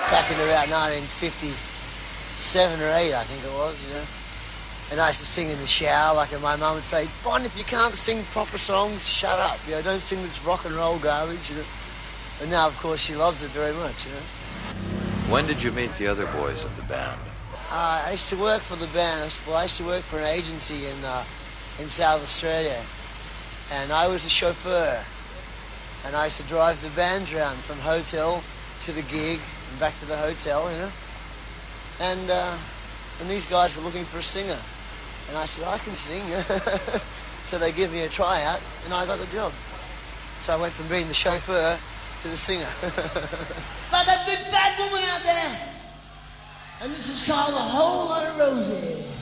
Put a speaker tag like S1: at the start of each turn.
S1: back in about 1957 or 8, I think it was, you know. And I used to sing in the shower, like, and my mum would say, Bon, if you can't sing proper songs, shut up, you know, don't sing this rock and roll garbage, you know. And now, of course, she loves it very much, you know.
S2: When did you meet the other boys of the band?
S1: I used to work for the band. Well, I used to work for an agency in South Australia, and I was the chauffeur. And I used to drive the band around from hotel to the gig and back to the hotel, you know. And these guys were looking for a singer. And I said, I can sing. So they gave me a tryout, and I got the job. So I went from being the chauffeur to the singer.
S3: By that big fat woman out there. And this is called A Whole Lot of Roses.